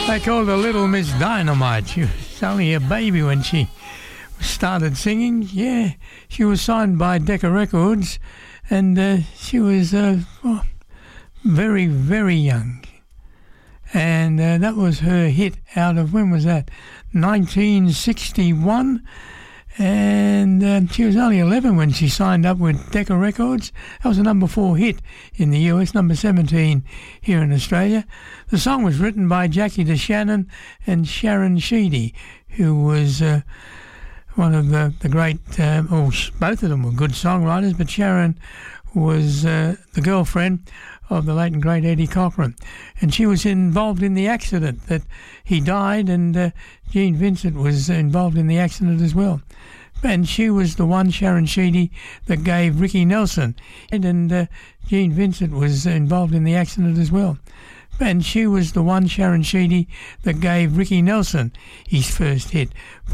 They called her Little Miss Dynamite. She was only a baby when she started singing. Yeah, she was signed by Decca Records, and she was very, very young. And that was her hit out of, when was that? 1961. And she was only 11 when she signed up with Decca Records. That was a number 4 hit in the US, number 17 here in Australia. The song was written by Jackie DeShannon and Sharon Sheedy, who was one of the great, both of them were good songwriters, but Sharon was the girlfriend of the late and great Eddie Cochran. And she was involved in the accident that he died, and Gene Vincent was involved in the accident as well. And she was the one, Sharon Sheedy, that gave Ricky Nelson. And Gene Vincent was involved in the accident as well. And she was the one, Sharon Sheedy, that gave Ricky Nelson his first hit.